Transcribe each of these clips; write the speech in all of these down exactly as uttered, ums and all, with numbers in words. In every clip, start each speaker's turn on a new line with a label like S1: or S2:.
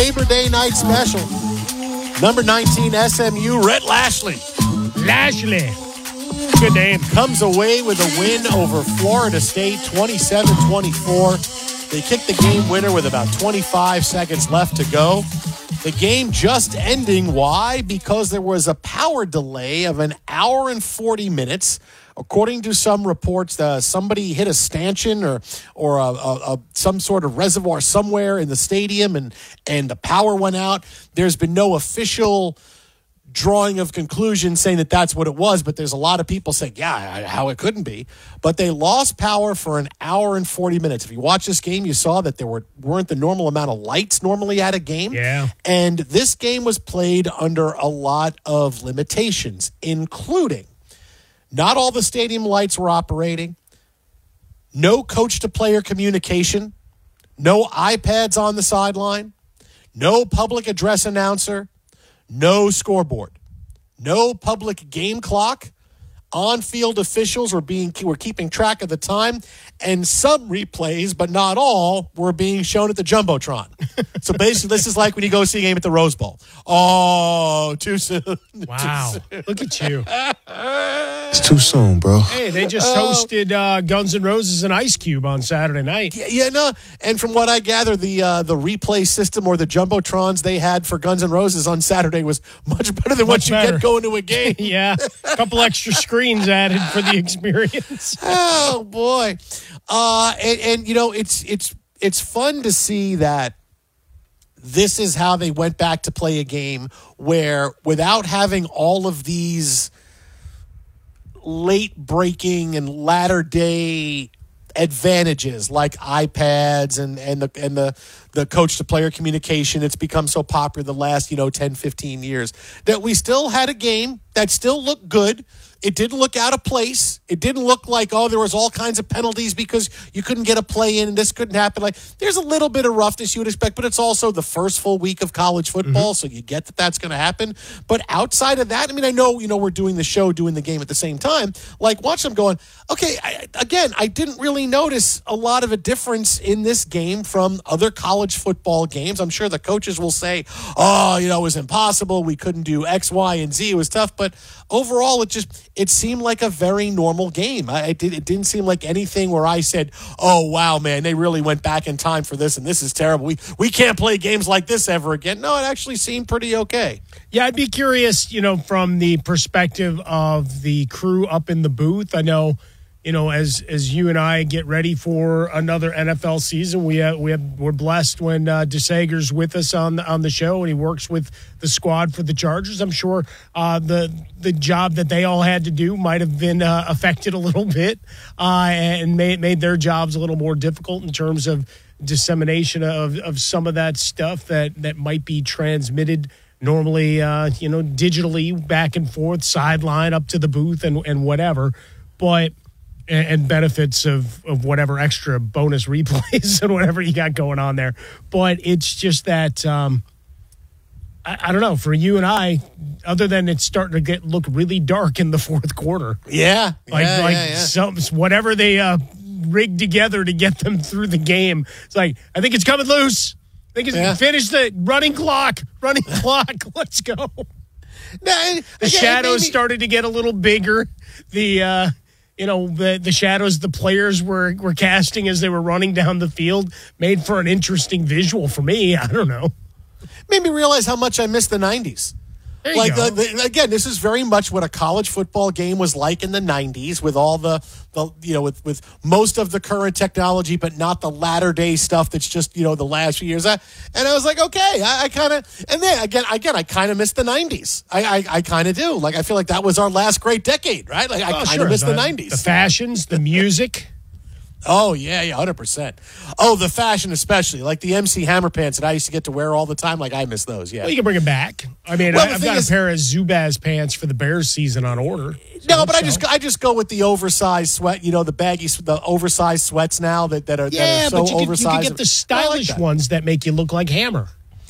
S1: Labor Day night special. Number nineteen S M U, Rhett Lashley.
S2: Lashley. Good name.
S1: Comes away with a win over Florida State, twenty-seven twenty-four. They kicked the game winner with about twenty-five seconds left to go. The game just ending. Why? Because there was a power delay of an hour and forty minutes. According to some reports, uh, somebody hit a stanchion or or a, a, a, some sort of reservoir somewhere in the stadium, and, and the power went out. There's been no official drawing of conclusion saying that that's what it was, but there's a lot of people saying, yeah, how it couldn't be. But they lost power for an hour and forty minutes. If you watch this game, you saw that there were, weren't the normal amount of lights normally at a game.
S2: Yeah.
S1: And this game was played under a lot of limitations, including not all the stadium lights were operating, no coach-to-player communication, no iPads on the sideline, no public address announcer, no scoreboard, no public game clock. On-field officials were being were keeping track of the time, and some replays, but not all, were being shown at the Jumbotron. So basically, this is like when you go see a game at the Rose Bowl. Oh, too soon.
S2: Wow.
S1: Too soon.
S2: Look at you.
S3: It's too soon, bro.
S2: Hey, they just hosted uh, Guns N' Roses and Ice Cube on Saturday night.
S1: Yeah, yeah, no. And from what I gather, the uh, the replay system or the Jumbotrons they had for Guns N' Roses on Saturday was much better than
S2: Much
S1: what you
S2: better.
S1: get going to a game.
S2: Yeah, a couple extra screens added for the experience.
S1: Oh boy, uh, and, and you know it's it's it's fun to see that this is how they went back to play a game where, without having all of these late breaking and latter day advantages like iPads and and the and the the coach to player communication, it's become so popular the last, you know, ten, fifteen years, that we still had a game that still looked good. It didn't look out of place. It didn't look like, oh, there was all kinds of penalties because you couldn't get a play in and this couldn't happen. Like, there's a little bit of roughness you would expect, but it's also the first full week of college football, mm-hmm. so you get that that's going to happen. But outside of that, I mean, I know, you know, we're doing the show, doing the game at the same time. Like, watch them going, okay, I, again, I didn't really notice a lot of a difference in this game from other college football games. I'm sure the coaches will say, oh, you know, it was impossible. We couldn't do X, Y, and Z. It was tough. But overall, it just, it seemed like a very normal game. I, it, did, it didn't seem like anything where I said, oh, wow, man, they really went back in time for this, and this is terrible. We, we can't play games like this ever again. No, it actually seemed pretty okay.
S2: Yeah, I'd be curious, you know, from the perspective of the crew up in the booth. I know, you know, as as you and I get ready for another N F L season, we have, we have, we're blessed when uh, DeSager's with us on the, on the show, and he works with the squad for the Chargers. I'm sure uh, the the job that they all had to do might have been uh, affected a little bit uh, and made made their jobs a little more difficult in terms of dissemination of, of some of that stuff that, that might be transmitted normally, uh, you know, digitally back and forth, sideline up to the booth and, and whatever. But and benefits of, of whatever extra bonus replays and whatever you got going on there. But it's just that, um, I, I don't know, for you and I, other than it's starting to get look really dark in the fourth quarter.
S1: Yeah.
S2: Like,
S1: yeah,
S2: like
S1: yeah, yeah.
S2: Some, whatever they uh, rigged together to get them through the game. It's like, I think it's coming loose. I think it's
S1: Yeah.
S2: finish the running clock. Running clock. Let's go.
S1: No, it-
S2: The
S1: again,
S2: shadows
S1: maybe-
S2: started to get a little bigger. The, uh, you know, the the shadows the players were, were casting as they were running down the field made for an interesting visual for me. I don't know.
S1: made me realize how much I miss the nineties.
S2: There you
S1: Like
S2: go.
S1: the, the, again, this is very much what a college football game was like in the nineties, with all the, the you know, with, with most of the current technology, but not the latter day stuff that's just, you know, the last few years. I, and I was like, okay, I, I kind of, and then again, again, I kind of miss the nineties. I, I, I kind of do. Like, I feel like that was our last great decade, right? Like, I
S2: Oh,
S1: kind of
S2: sure.
S1: miss the,
S2: the
S1: nineties.
S2: The fashions, the music.
S1: Oh, yeah, yeah, one hundred percent. Oh, the fashion especially. Like the M C Hammer pants that I used to get to wear all the time. Like, I miss those, yeah.
S2: Well, you can bring them back. I mean,
S1: Well,
S2: I,
S1: the
S2: I've
S1: thing
S2: got
S1: is-
S2: a pair of Zubaz pants for the Bears season on order. So
S1: No, but I
S2: so-
S1: just I just go with the oversized sweat, you know, the baggy, the oversized sweats now that, that are,
S2: Yeah,
S1: that are so
S2: but you can, you
S1: oversized.
S2: can get the
S1: I like
S2: stylish
S1: that.
S2: ones that make you look like Hammer.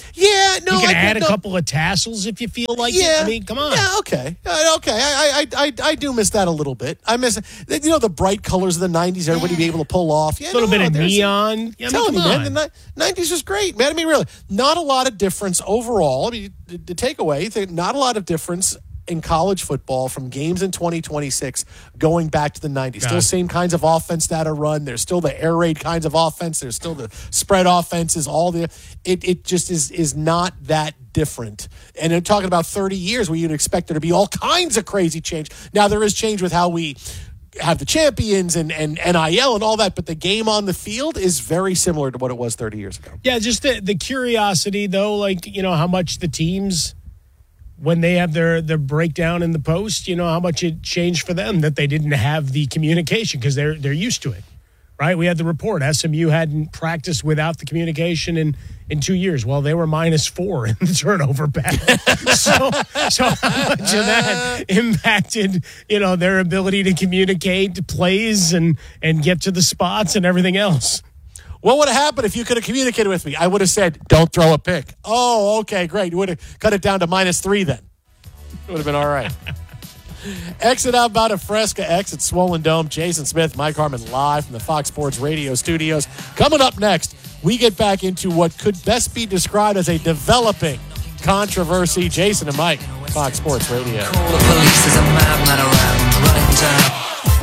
S1: Yeah, no,
S2: you can
S1: I
S2: add a
S1: no,
S2: couple of tassels if you feel like
S1: yeah,
S2: it. I mean, come on.
S1: Yeah, okay, uh, okay. I, I, I, I do miss that a little bit. I miss, you know, the bright colors of the nineties. Everybody be able to pull off. Yeah,
S2: a little
S1: no,
S2: bit of
S1: there's-
S2: neon. Yeah, I mean,
S1: Tell
S2: come
S1: me,
S2: on.
S1: man, the nineties was great, man. I mean, really, not a lot of difference overall. I mean, the, the takeaway, th- not a lot of difference in college football from games in twenty twenty-six going back to the nineties. Still
S2: God.
S1: same kinds of offense that are run. There's still the air raid kinds of offense. There's still the spread offenses. All the it it just is is not that different. And in talking about thirty years, where you'd expect there to be all kinds of crazy change. Now there is change with how we have the champions and, and N I L and all that, but the game on the field is very similar to what it was thirty years ago.
S2: Yeah, just the, the curiosity, though, like, you know, how much the teams, when they have their, their breakdown in the post, you know, how much it changed for them that they didn't have the communication because they're, they're used to it, right? We had the report. S M U hadn't practiced without the communication in, in two years. Well, they were minus four in the turnover battle. so, so how much of that impacted, you know, their ability to communicate plays and, and get to the spots and everything else?
S1: What would have happened if you could have communicated with me? I would have said, don't throw a pick. Oh, okay, great. You would have cut it down to minus three then. It would have been all right. Exit out about a Fresca, exit Swollen Dome. Jason Smith, Mike Harmon live from the Fox Sports Radio studios. Coming up next, we get back into what could best be described as a developing controversy. Jason and Mike, Fox Sports Radio.
S4: Call the police, there's a madman around, running down.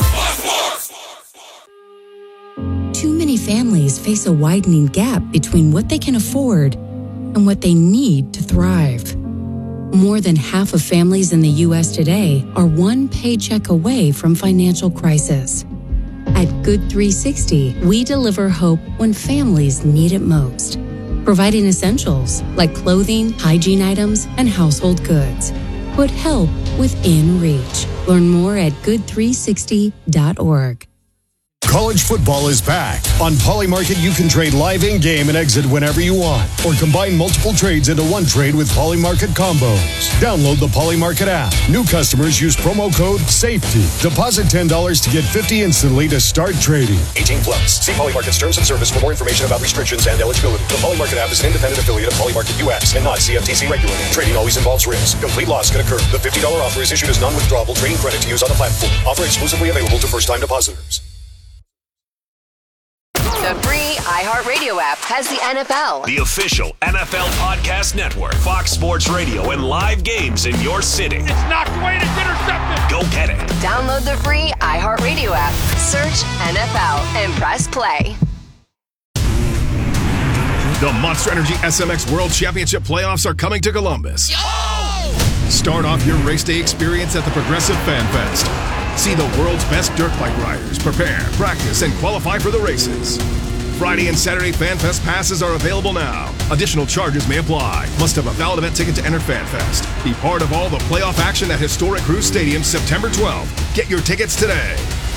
S5: Too many families face a widening gap between what they can afford and what they need to thrive. More than half of families in the U S today are one paycheck away from financial crisis. At Good three sixty, we deliver hope when families need it most, providing essentials like clothing, hygiene items, and household goods. Put help within reach. Learn more at good three sixty dot org.
S6: College football is back. On Polymarket, you can trade live in-game and exit whenever you want, or combine multiple trades into one trade with Polymarket combos. Download the Polymarket app. New customers use promo code SAFETY. Deposit ten dollars to get fifty dollars instantly to start trading.
S7: eighteen plus. See Polymarket's terms and service for more information about restrictions and eligibility. The Polymarket app is an independent affiliate of Polymarket U S and not C F T C regulated. Trading always involves risk. Complete loss can occur. The fifty dollars offer is issued as non-withdrawable trading credit to use on the platform. Offer exclusively available to first-time depositors.
S8: The free iHeartRadio app has the N F L.
S9: The official N F L podcast network, Fox Sports Radio, and live games in your city.
S10: It's knocked away and it's intercepted.
S9: Go get it.
S8: Download the free iHeartRadio app. Search N F L and press play.
S11: The Monster Energy S M X World Championship playoffs are coming to Columbus.
S10: Yo!
S11: Start off your race day experience at the Progressive Fan Fest. See the world's best dirt bike riders prepare, practice, and qualify for the races. Friday and Saturday Fan Fest passes are available now. Additional charges may apply. Must have a valid event ticket to enter Fan Fest. Be part of all the playoff action at Historic Cruise Stadium September twelfth. Get your tickets today.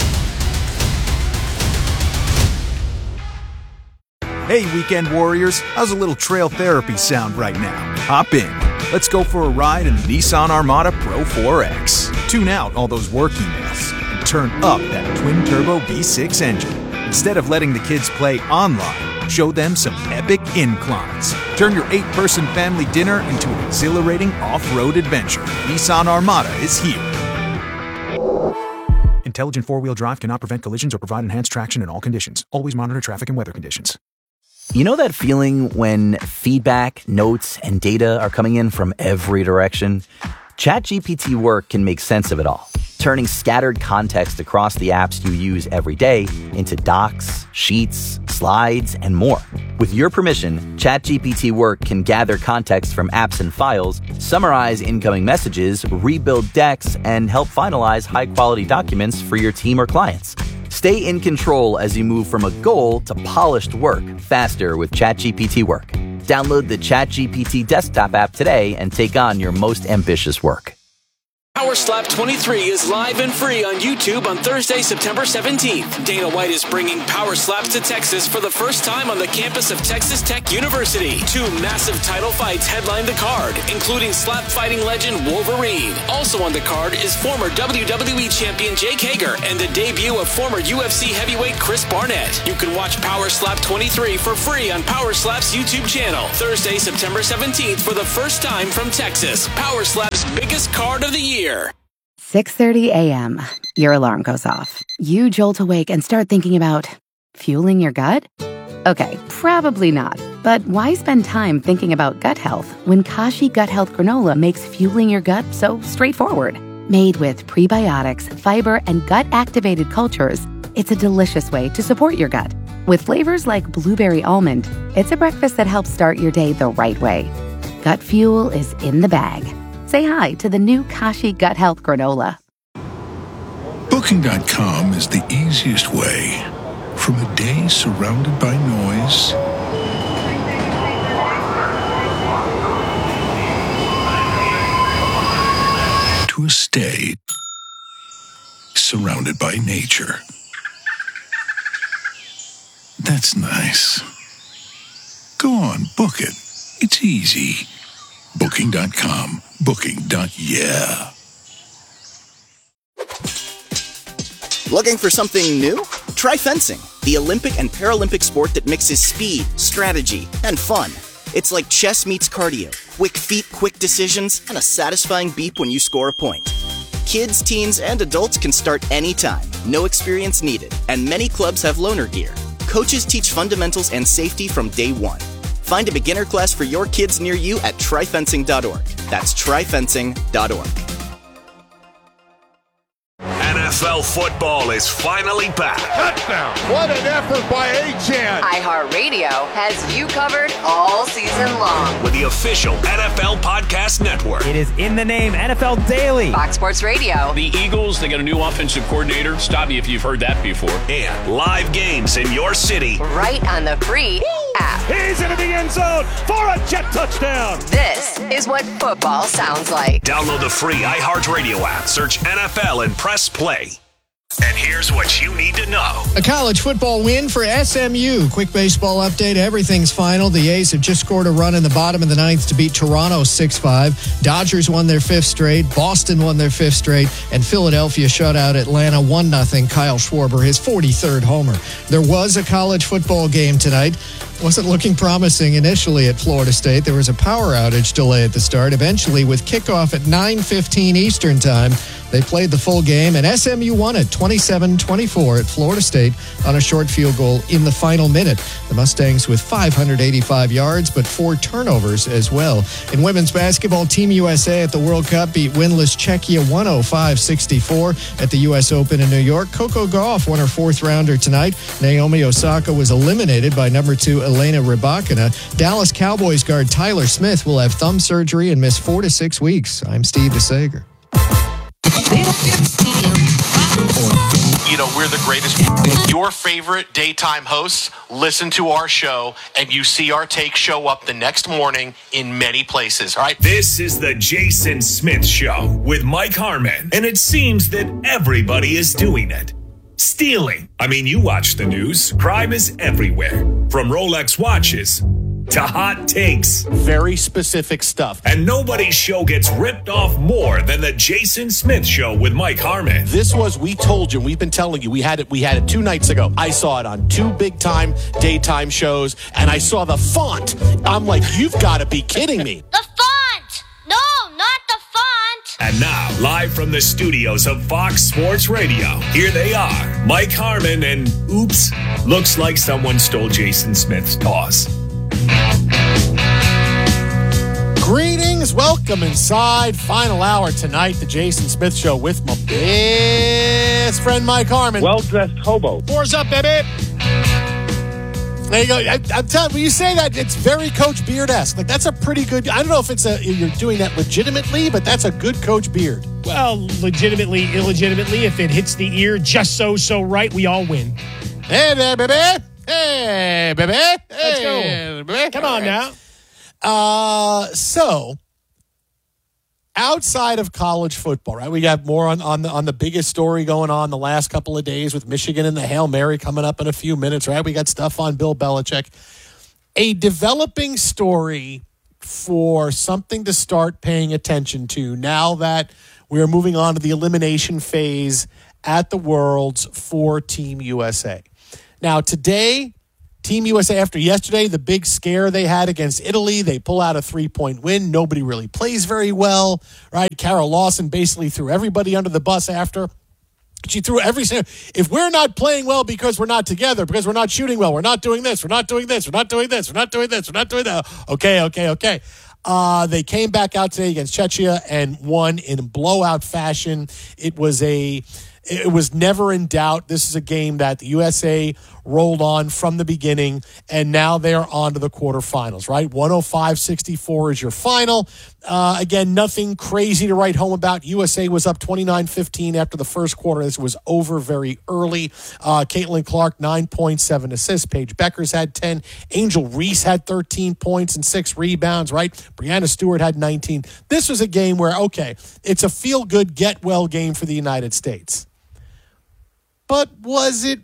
S12: Hey, weekend warriors. How's a little trail therapy sound right now? Hop in. Let's go for a ride in the Nissan Armada Pro four X. Tune out all those work emails and turn up that twin-turbo V six engine. Instead of letting the kids play online, show them some epic inclines. Turn your eight-person family dinner into an exhilarating off-road adventure. Nissan Armada is here. Intelligent four-wheel drive cannot prevent collisions or provide enhanced traction in all conditions. Always monitor traffic and weather conditions.
S13: You know that feeling when feedback, notes, and data are coming in from every direction? ChatGPT Work can make sense of it all, turning scattered context across the apps you use every day into docs, sheets, slides, and more. With your permission, ChatGPT Work can gather context from apps and files, summarize incoming messages, rebuild decks, and help finalize high-quality documents for your team or clients. Stay in control as you move from a goal to polished work faster with ChatGPT Work. Download the ChatGPT desktop app today and take on your most ambitious work.
S14: Power Slap twenty-three is live and free on YouTube on Thursday, September seventeenth. Dana White is bringing Power Slaps to Texas for the first time on the campus of Texas Tech University. Two massive title fights headline the card, including slap fighting legend Wolverine. Also on the card is former W W E champion Jake Hager and the debut of former U F C heavyweight Chris Barnett. You can watch Power Slap twenty-three for free on Power Slap's YouTube channel. Thursday, September seventeenth for the first time from Texas. Power Slap's biggest card of the year.
S15: six thirty a.m. Your alarm goes off. You jolt awake and start thinking about fueling your gut? Okay, probably not. But why spend time thinking about gut health when Kashi Gut Health Granola makes fueling your gut so straightforward? Made with prebiotics, fiber, and gut-activated cultures, it's a delicious way to support your gut. With flavors like blueberry almond, it's a breakfast that helps start your day the right way. Gut fuel is in the bag. Say hi to the new Kashi Gut Health Granola.
S3: Booking dot com is the easiest way from a day surrounded by noise to a stay surrounded by nature. That's nice. Go on, book it. It's easy. Booking dot com. Booking. Yeah.
S16: Looking for something new? Try fencing, the Olympic and Paralympic sport that mixes speed, strategy, and fun. It's like chess meets cardio. Quick feet, quick decisions, and a satisfying beep when you score a point. Kids, teens, and adults can start anytime. No experience needed. And many clubs have loaner gear. Coaches teach fundamentals and safety from day one. Find a beginner class for your kids near you at try fencing dot org. That's try fencing dot org.
S9: N F L football is finally back.
S10: Touchdown! What an effort by Achane!
S8: iHeartRadio has you covered all season long
S9: with the official N F L Podcast Network.
S17: It is in the name N F L Daily.
S8: Fox Sports Radio.
S18: The Eagles, they got a new offensive coordinator. Stop me if you've heard that before.
S9: And live games in your city.
S8: Right on the free Woo! app.
S10: He's into the end zone for a jet touchdown.
S8: This is what football sounds like.
S9: Download the free iHeartRadio app. Search N F L and press play. And here's what you need to know.
S19: A college football win for S M U. Quick baseball update. Everything's final. The A's have just scored a run in the bottom of the ninth to beat Toronto six five. Dodgers won their fifth straight. Boston won their fifth straight. And Philadelphia shut out Atlanta one nothing. Kyle Schwarber, his forty-third homer. There was a college football game tonight. Wasn't looking promising initially at Florida State. There was a power outage delay at the start. Eventually, with kickoff at nine fifteen Eastern Time, they played the full game, and S M U won it twenty-seven twenty-four at Florida State on a short field goal in the final minute. The Mustangs with five hundred eighty-five yards, but four turnovers as well. In women's basketball, Team U S A at the World Cup beat winless Czechia one oh five sixty-four at the U S Open in New York. Coco Gauff won her fourth rounder tonight. Naomi Osaka was eliminated by number two Elena Rybakina. Dallas Cowboys guard Tyler Smith will have thumb surgery and miss four to six weeks. I'm Steve DeSager.
S20: You know, we're the greatest. Your favorite daytime hosts listen to our show, and you see our take show up the next morning in many places, all right?
S9: This is the Jason Smith Show with Mike Harmon, and it seems that everybody is doing it. Stealing. I mean, you watch the news. Crime is everywhere. From Rolex watches to hot takes.
S1: Very specific stuff.
S9: And nobody's show gets ripped off more than the Jason Smith Show with Mike Harmon.
S1: This was, we told you, we've been telling you, we had it we had it two nights ago. I saw it on two big-time daytime shows, and I saw the font. I'm like, you've got to be kidding me.
S21: The font! No, not the font!
S9: And now, live from the studios of Fox Sports Radio, here they are, Mike Harmon and, oops, looks like someone stole Jason Smith's toss.
S1: Greetings, welcome inside. Final hour tonight, the Jason Smith Show with my best friend Mike Harmon.
S10: Well-dressed hobo.
S1: Four's up, baby. There you go. I, I'm telling you, when you say that, it's very Coach Beard-esque. Like, that's a pretty good, I don't know if it's a, you're doing that legitimately, but that's a good Coach Beard.
S2: Well, legitimately, illegitimately, if it hits the ear just so, so right, we all win.
S1: Hey there, baby. Hey, baby. Hey,
S2: Let's go.
S1: Baby.
S2: Come on now.
S1: Uh, so, outside of college football, right? We got more on, on the on the biggest story going on the last couple of days with Michigan and the Hail Mary coming up in a few minutes, right? We got stuff on Bill Belichick. A developing story for something to start paying attention to now that we're moving on to the elimination phase at the Worlds for Team U S A. Now, today, Team U S A, after yesterday, the big scare they had against Italy, they pull out a three-point win. Nobody really plays very well, right? Carol Lawson basically threw everybody under the bus after. She threw every single, if we're not playing well because we're not together, because we're not shooting well, we're not doing this, we're not doing this, we're not doing this, we're not doing this, we're not doing that. Okay, okay, okay. Uh, they came back out today against Czechia and won in blowout fashion. It was a, it was never in doubt. This is a game that the U S A rolled on from the beginning, and now they're on to the quarterfinals, right? one oh five sixty-four is your final. Uh, again, nothing crazy to write home about. U S A was up twenty-nine fifteen after the first quarter. This was over very early. Uh, Caitlin Clark, nine points, seven assists. Paige Beckers had ten. Angel Reese had thirteen points and six rebounds, right? Brianna Stewart had nineteen. This was a game where, okay, it's a feel-good, get-well game for the United States. But was it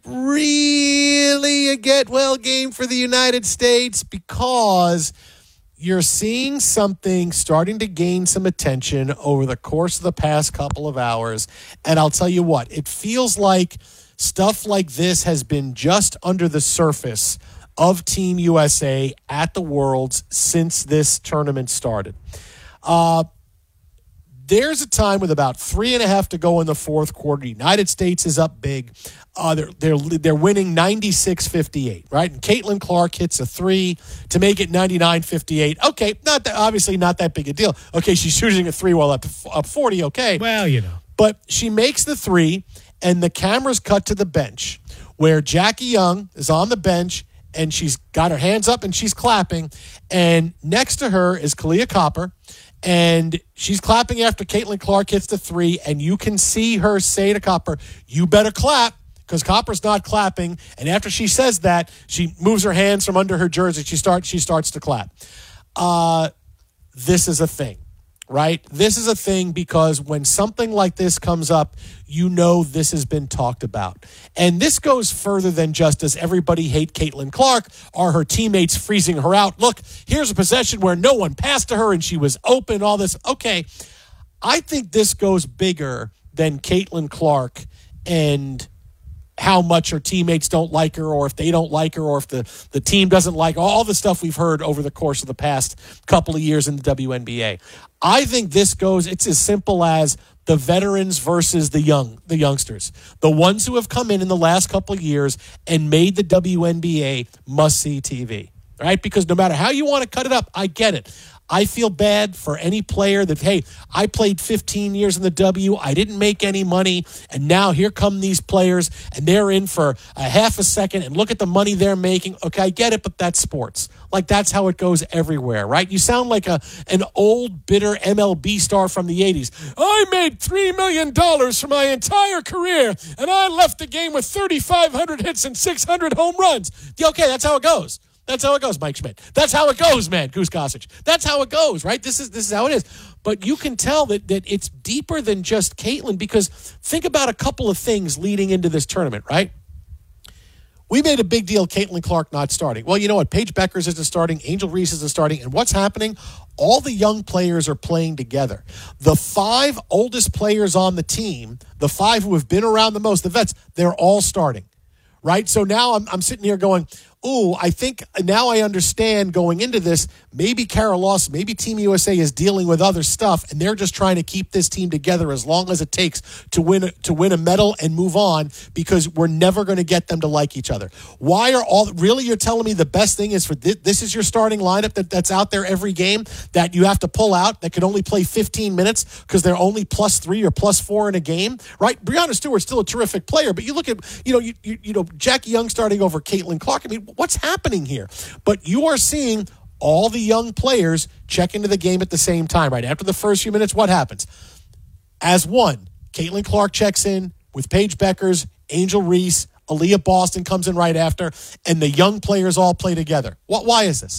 S1: really a get-well game for the United States? Because you're seeing something starting to gain some attention over the course of the past couple of hours. And I'll tell you what, it feels like stuff like this has been just under the surface of Team U S A at the Worlds since this tournament started. Uh, There's a time with about three and a half to go in the fourth quarter. The United States is up big. Uh, they're they're they're winning ninety-six fifty-eight, right? And Caitlin Clark hits a three to make it ninety-nine fifty-eight. Okay, not that obviously not that big a deal. Okay, she's shooting a three while up up forty. Okay,
S2: well, you know,
S1: but she makes the three, and the cameras cut to the bench where Jackie Young is on the bench. And she's got her hands up and she's clapping. And next to her is Kalia Copper. And she's clapping after Caitlin Clark hits the three. And you can see her say to Copper, you better clap, because Copper's not clapping. And after she says that, she moves her hands from under her jersey. She starts, she starts to clap. Uh, this is a thing, right? This is a thing because when something like this comes up, you know this has been talked about. And this goes further than just does everybody hate Caitlin Clark? Are her teammates freezing her out? Look, here's a possession where no one passed to her and she was open, all this. Okay, I think this goes bigger than Caitlin Clark and how much her teammates don't like her, or if they don't like her, or if the, the team doesn't like her, all the stuff we've heard over the course of the past couple of years in the W N B A. I think this goes, it's as simple as the veterans versus the young, the youngsters, the ones who have come in in the last couple of years and made the W N B A must-see T V, right? Because no matter how you want to cut it up, I get it. I feel bad for any player that, hey, I played fifteen years in the W, I didn't make any money, and now here come these players, and they're in for a half a second, and look at the money they're making. Okay, I get it, but that's sports. Like, that's how it goes everywhere, right? You sound like a an old, bitter M L B star from the eighties. I made three million dollars for my entire career, and I left the game with thirty-five hundred hits and six hundred home runs. Okay, that's how it goes. That's how it goes, Mike Schmidt. That's how it goes, man, Goose Gossage. That's how it goes, right? This is this is how it is. But you can tell that, that it's deeper than just Caitlin, because think about a couple of things leading into this tournament, right? We made a big deal, Caitlin Clark not starting. Well, you know what? Paige Beckers isn't starting. Angel Reese isn't starting. And what's happening? All the young players are playing together. The five oldest players on the team, the five who have been around the most, the vets, they're all starting, right? So now I'm, I'm sitting here going, ooh, I think now I understand going into this, maybe Carol Lawson, maybe Team U S A is dealing with other stuff, and they're just trying to keep this team together as long as it takes to win a, to win a medal and move on, because we're never going to get them to like each other. Why are all, really you're telling me the best thing is for this, this is your starting lineup that, that's out there every game that you have to pull out, that can only play fifteen minutes because they're only plus three or plus four in a game, right? Brianna Stewart's still a terrific player, but you look at, you know, you, you, you know, Jackie Young starting over Caitlin Clark. I mean, what's happening here? But you are seeing all the young players check into the game at the same time, right? After the first few minutes, what happens? As one, Caitlin Clark checks in with Paige Beckers, Angel Reese, Aaliyah Boston comes in right after, and the young players all play together. What? Why is this?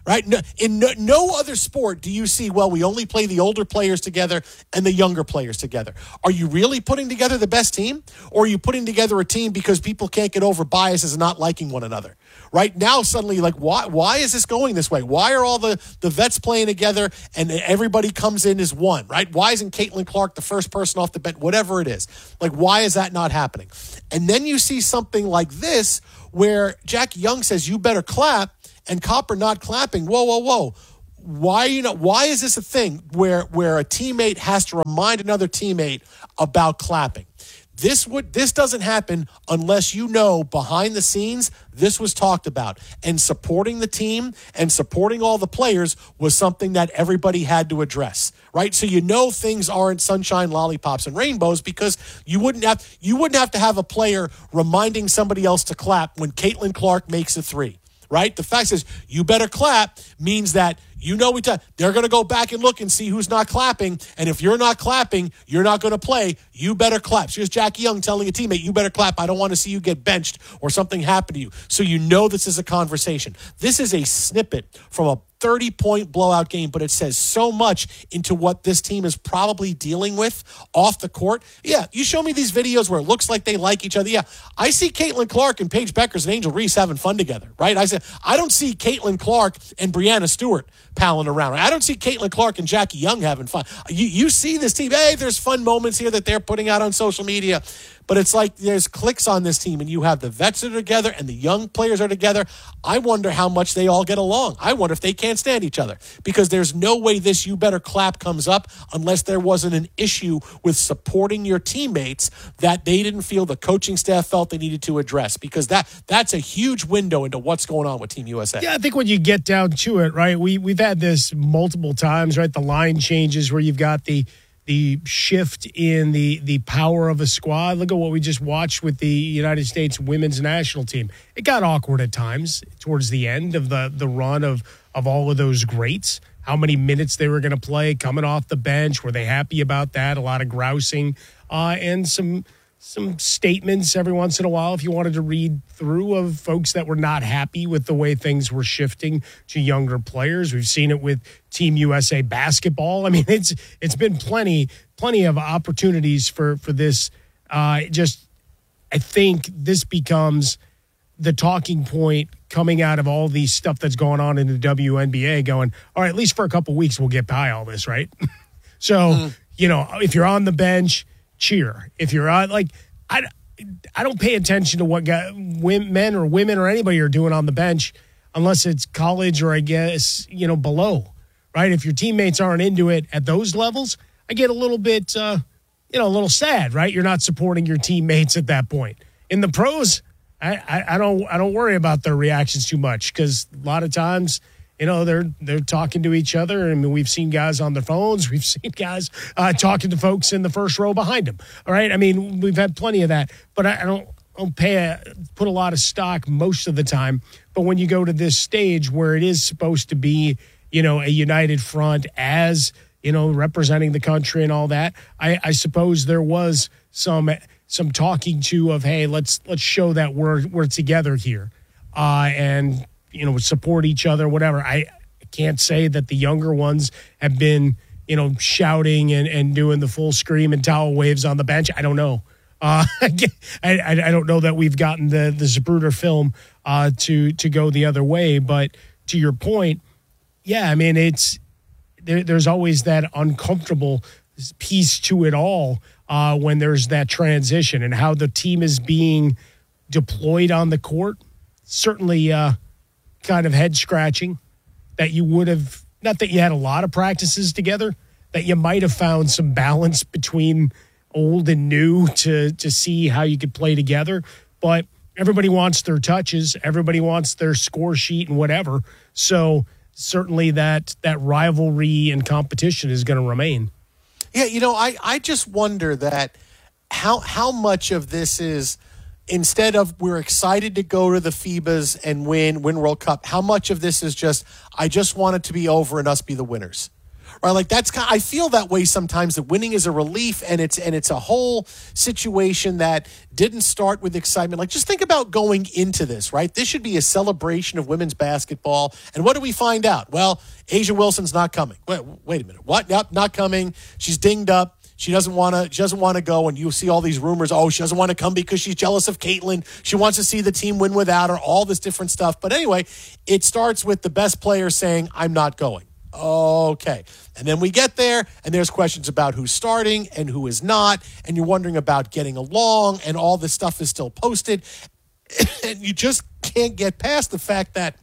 S1: Right? No, in no, no other sport do you see, well, we only play the older players together and the younger players together. Are you really putting together the best team? Or are you putting together a team because people can't get over biases and not liking one another? Right now, suddenly, like, why why is this going this way? Why are all the, the vets playing together and everybody comes in as one, right? Why isn't Caitlin Clark the first person off the bench? Whatever it is. Like, why is that not happening? And then you see something like this where Jackie Young says, you better clap, and Copper not clapping. Whoa, whoa, whoa. Why you know? Why is this a thing where where a teammate has to remind another teammate about clapping? This would this doesn't happen unless you know behind the scenes this was talked about, and supporting the team and supporting all the players was something that everybody had to address, right? So you know things aren't sunshine, lollipops, and rainbows because you wouldn't have you wouldn't have to have a player reminding somebody else to clap when Caitlin Clark makes a three. Right? The fact is, you better clap means that you know we t- they're going to go back and look and see who's not clapping. And if you're not clapping, you're not going to play. You better clap. So here's Jackie Young telling a teammate, you better clap. I don't want to see you get benched or something happen to you. So you know this is a conversation. This is a snippet from a thirty-point blowout game, but it says so much into what this team is probably dealing with off the court. Yeah, you show me these videos where it looks like they like each other. Yeah, I see Caitlin Clark and Paige Beckers and Angel Reese having fun together, right? I said I don't see Caitlin Clark and Brianna Stewart palling around. I don't see Caitlin Clark and Jackie Young having fun. You, you see this team, hey, there's fun moments here that they're putting out on social media. But it's like there's clicks on this team, and you have the vets that are together and the young players are together. I wonder how much they all get along. I wonder if they can't stand each other, because there's no way this you better clap comes up unless there wasn't an issue with supporting your teammates that they didn't feel the coaching staff felt they needed to address, because that that's a huge window into what's going on with Team U S A.
S2: Yeah, I think when you get down to it, right, we, we've had this multiple times, right, the line changes where you've got the – the shift in the the power of a squad. Look at what we just watched with the United States women's national team. It got awkward at times towards the end of the, the run of, of all of those greats. How many minutes they were going to play coming off the bench. Were they happy about that? A lot of grousing uh, and some some statements every once in a while, if you wanted to read through, of folks that were not happy with the way things were shifting to younger players. We've seen it with Team U S A basketball. I mean, it's it's been plenty plenty of opportunities for for this. Uh, just, I think this becomes the talking point coming out of all these stuff that's going on in the W N B A. Going, all right, at least for a couple weeks, we'll get by all this, right? so mm. you know, if you're on the bench, cheer. If you're on, like, I, I don't pay attention to what guy, men or women or anybody are doing on the bench unless it's college or, I guess, you know, below, right? If your teammates aren't into it at those levels, I get a little bit, uh, you know, a little sad, right? You're not supporting your teammates at that point. In the pros, I, I, I don't I don't worry about their reactions too much, because a lot of times, you know, they're they're talking to each other. I mean, we've seen guys on their phones. We've seen guys uh, talking to folks in the first row behind them. All right, I mean, we've had plenty of that. But I, I don't don't pay a, put a lot of stock most of the time. But when you go to this stage where it is supposed to be, you know, a united front as, you know, representing the country and all that, I, I suppose there was some some talking to of, hey, let's let's show that we're we're together here, uh, and. you know, support each other, whatever. I can't say that the younger ones have been, you know, shouting and, and doing the full scream and towel waves on the bench. I don't know. Uh, I, I I don't know that we've gotten the, the Zapruder film uh, to, to go the other way. But to your point, yeah, I mean, it's there, there's always that uncomfortable piece to it all uh, when there's that transition and how the team is being deployed on the court. Certainly, uh, kind of head scratching that you would have, not that you had a lot of practices together, that you might have found some balance between old and new to to see how you could play together. But everybody wants their touches, everybody wants their score sheet and whatever. So certainly that that rivalry and competition is going to remain.
S1: Yeah, you know, I, I just wonder that how how much of this is, instead of we're excited to go to the FIBAs and win, win World Cup, how much of this is just, I just want it to be over and us be the winners, Right, like that's kind of, I feel that way sometimes, that winning is a relief, and it's and it's a whole situation that didn't start with excitement. Like, just think about going into this, right? This should be a celebration of women's basketball. And what do we find out? Well, A'ja Wilson's not coming. Wait, wait a minute. What? Nope, not coming. She's dinged up. She doesn't want to. She doesn't want to go, and you see all these rumors. Oh, she doesn't want to come because she's jealous of Caitlin. She wants to see the team win without her. All this different stuff. But anyway, it starts with the best player saying, "I'm not going." Okay. And then we get there, and there's questions about who's starting and who is not, and you're wondering about getting along, and all this stuff is still posted. And you just can't get past the fact that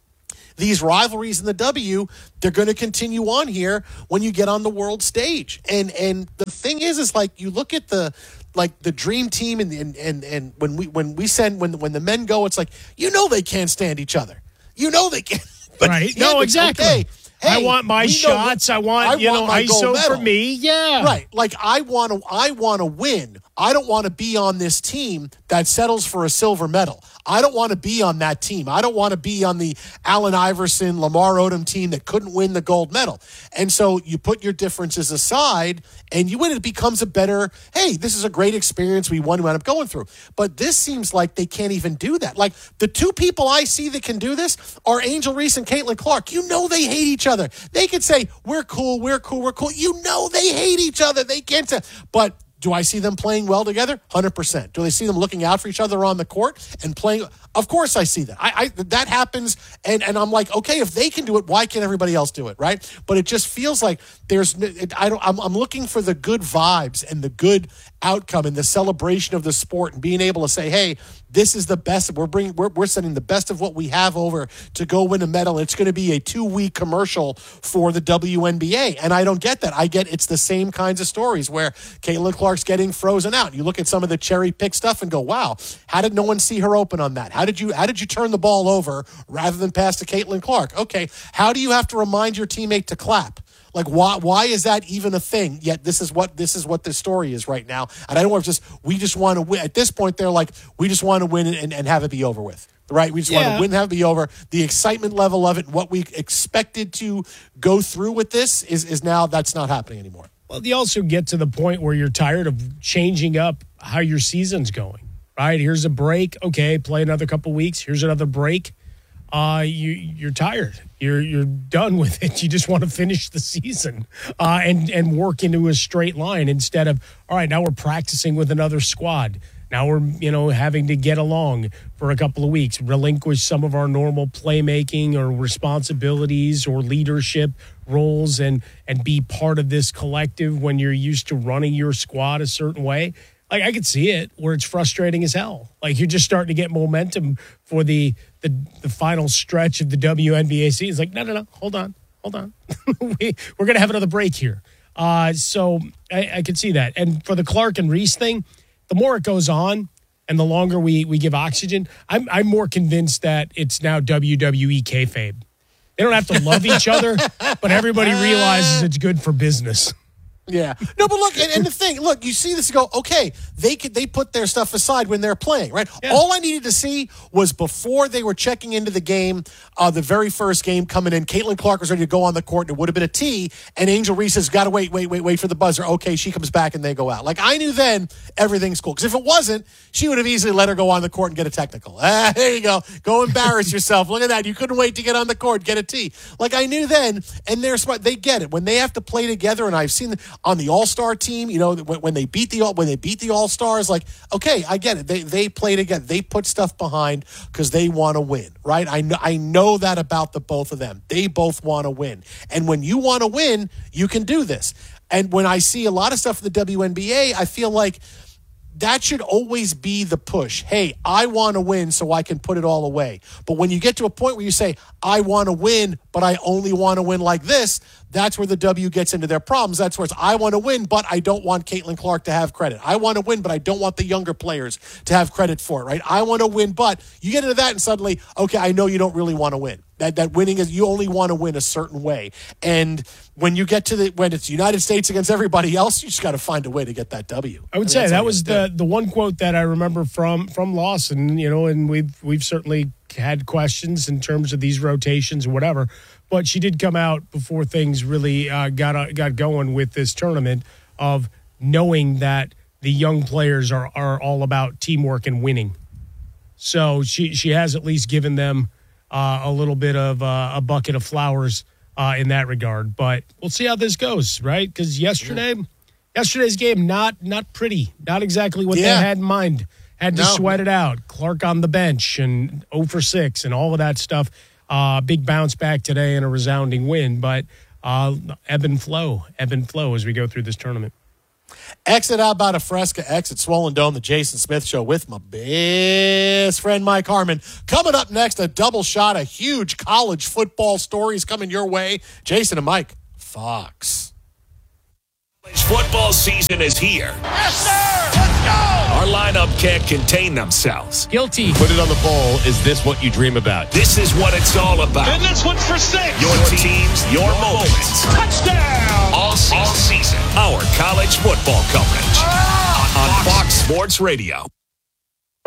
S1: these rivalries in the W, they're going to continue on here when you get on the world stage. And and the thing is, is like you look at the like the dream team, and and and, and when we when we send when when the men go, it's like, you know, they can't stand each other. You know they can't. But
S2: right?
S1: Yeah,
S2: No, exactly.
S1: Okay,
S2: I
S1: hey,
S2: want my shots.
S1: What,
S2: I want,
S1: I
S2: you
S1: want
S2: know,
S1: my
S2: I S O
S1: gold medal.
S2: for me. Yeah.
S1: Right. Like I want to I want to win. I don't want to be on this team that settles for a silver medal. I don't want to be on that team. I don't want to be on the Allen Iverson, Lamar Odom team that couldn't win the gold medal. And so you put your differences aside and you win. It becomes a better, hey, this is a great experience we want to end up going through. But this seems like they can't even do that. Like the two people I see that can do this are Angel Reese and Caitlin Clark. You know they hate each other. They could say, we're cool, we're cool, we're cool. You know they hate each other. They can't say, but do I see them playing well together? one hundred percent. Do I see them looking out for each other on the court and playing? Of course I see that. I, I that happens, and, and I'm like, okay, if they can do it, why can't everybody else do it, right? But it just feels like there's it, I don't. I'm, I'm looking for the good vibes and the good outcome and the celebration of the sport and being able to say, hey, this is the best. We're bringing, we're, we're sending the best of what we have over to go win a medal. It's going to be a two-week commercial for the W N B A, and I don't get that. I get it's the same kinds of stories where Caitlin Clark's getting frozen out. You look at some of the cherry-pick stuff and go, wow, how did no one see her open on that? How did you how did you turn the ball over rather than pass to Caitlin Clark? Okay, how do you have to remind your teammate to clap? Like, why why is that even a thing? Yet this is what this is what the story is right now. And I don't want to just, we just want to win. At this point, they're like, we just want to win and, and have it be over with. Right? We just yeah. want to win and have it be over. The excitement level of it, what we expected to go through with this is, is now, that's not happening anymore.
S2: Well, you also get to the point where you're tired of changing up how your season's going. Right? Here's a break. Okay, play another couple weeks. Here's another break. Uh, you, you're tired. You're you're done with it. You just want to finish the season uh, and and work into a straight line instead of, all right, now we're practicing with another squad. Now we're, you know, having to get along for a couple of weeks, relinquish some of our normal playmaking or responsibilities or leadership roles and and be part of this collective when you're used to running your squad a certain way. Like, I could see it where it's frustrating as hell. Like, you're just starting to get momentum for the the, the final stretch of the W N B A season. It's like, no, no, no, hold on, hold on. we, we're going to have another break here. Uh, so I, I could see that. And for the Clark and Reese thing, the more it goes on and the longer we, we give oxygen, I'm, I'm more convinced that it's now W W E kayfabe. They don't have to love each other, but everybody realizes it's good for business.
S1: Yeah. No, but look, and, and the thing, look, you see this and go, okay, they could, they put their stuff aside when they're playing, right? Yeah. All I needed to see was before they were checking into the game, uh, the very first game coming in, Caitlin Clark was ready to go on the court, and it would have been a T, and Angel Reese has got to wait, wait, wait, wait for the buzzer. Okay, she comes back, and they go out. Like, I knew then everything's cool. Because if it wasn't, she would have easily let her go on the court and get a technical. Ah, there you go. Go embarrass yourself. Look at that. You couldn't wait to get on the court, get a T. Like, I knew then, and they're smart. They get it. When they have to play together, and I've seen the, on the All-Star team, you know, when, when they beat the when they beat the All-Stars, like, okay, I get it. They they play together. They put stuff behind because they want to win, right? I know I know that about the both of them. They both want to win. And when you want to win, you can do this. And when I see a lot of stuff in the W N B A, I feel like that should always be the push. Hey, I want to win so I can put it all away. But when you get to a point where you say, I want to win, but I only want to win like this, that's where the W gets into their problems. That's where it's, I want to win, but I don't want Caitlin Clark to have credit. I want to win, but I don't want the younger players to have credit for it, right? I want to win, but you get into that and suddenly, okay, I know you don't really want to win. That that winning is, you only want to win a certain way. And when you get to the, when it's the United States against everybody else, you just got to find a way to get that W.
S2: I would say that was the, the one quote that I remember from, from Lawson, you know, and we've, we've certainly had questions in terms of these rotations or whatever. but she did come out before things really uh, got uh, got going with this tournament of knowing that the young players are are all about teamwork and winning. So she she has at least given them uh, a little bit of uh, a bucket of flowers uh, in that regard. But we'll see how this goes, right? Because yesterday, yeah. yesterday's game not not pretty, not exactly what
S1: yeah.
S2: they had in mind. Had to
S1: no.
S2: sweat it out. Clark on the bench and oh for six and all of that stuff. Uh, big bounce back today and a resounding win, but uh, ebb and flow, ebb and flow as we go through this tournament.
S1: Exit out about a Fresca, exit Swollen Dome, the Jason Smith Show with my best friend Mike Harmon. Coming up next, a double shot of huge college football stories coming your way. Jason and Mike, Fox.
S9: Football season is here.
S10: Yes, sir! Let's go!
S9: Our lineup can't contain themselves.
S2: Guilty.
S4: Put it on the poll. Is this what you dream about?
S9: This is what it's all about.
S10: And this one's for six.
S9: Your teams, your moments.
S10: Touchdown!
S9: All season. All season. Our college football coverage.
S10: Ah!
S9: On Fox Sports Radio.